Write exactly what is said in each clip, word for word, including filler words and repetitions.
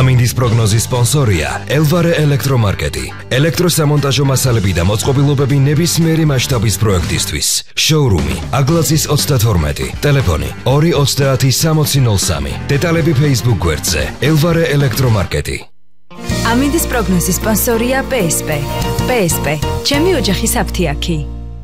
ამინდის პროგნოზის სპონსორია ელვარე ელექტრომარკეტი. ელექტროსამონტაჟო მასალები და მოწყობილობები ნებისმიერი მასშტაბის პროექტისთვის. შოურუმი აგლაძის ოცდათორმეტი, ტელეფონი ორი ოცდაათი სამოცი ნულ სამი. დეტალები Facebook გვერდზე ელვარე ელექტრომარკეტი. ამინდის პროგნოზის სპონსორია პე ეს პე. პე ეს პე, ჩემი ოჯახის აფთიაქი.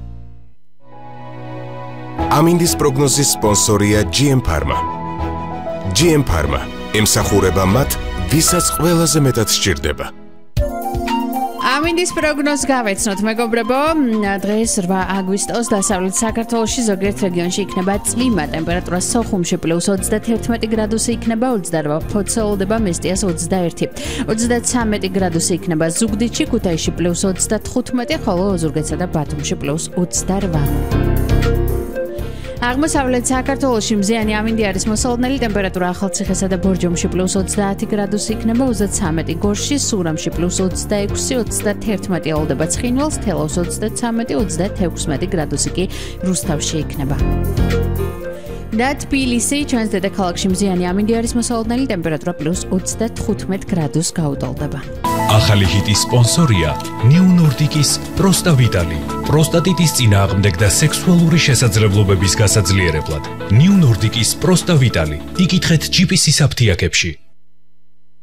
ამინდის პროგნოზის სპონსორია ჯი ემ Pharma. ჯი ემ Pharma ემსახურება მათ, ვისაც ყველაზე მეტად სჭირდება. ამინდის პროგნოზს გავეცნოთ, მეგობრებო. დღეს რვა აგვისტოს დასავლეთ საქართველოში ზოგიერთ რეგიონში იქნება წვიმა, ტემპერატურა სოხუმში პლუს ოცდათერთმეტი გრადუსი იქნება, ოცდარვა ფოცეულდება, მესტიას ოცდაერთი. ოცდაცამეტი გრადუსი იქნება ზუგდიდში, ქუთაისში პლუს ოცდათხუთმეტი, ხოლო ოზურგეთსა და ბათუმში პლუს ოცდარვა. აღმოსავლეთ საქართველოში მზიანი ამინდი არის მოსალოდნელი, ტემპერატურა ახალციხესა და ბორჯომში პლუს ოცდაათი გრადუსი იქნება, ოცდაცამეტი გორში, სურამში პლუს ოცდაექვსი, ოცდათერთმეტი აულდება ცხინვალს, თელავს ოცდაცამეტი, ოცდათექვსმეტი გრადუსი კი რუსთავში იქნება. და თბილისი, ჩვენს დედაქალაქში მზიანი ამინდი არის მოსალოდნელი, ტემპერატურა პლუს ოცდათხუთმეტ გრადუსს გაუტოლდება. ახალი ჰიტის სპონსორია ნიუ ნორდიკის პროსტავიტალი. პროსტატიტის წინააღმდეგ და სექსუალური შესაძლებლობების გასაძლიერებლად. ნიუ ნორდიკის პროსტავიტალი. იკითხეთ ჯი პი სის აფთიაქებში.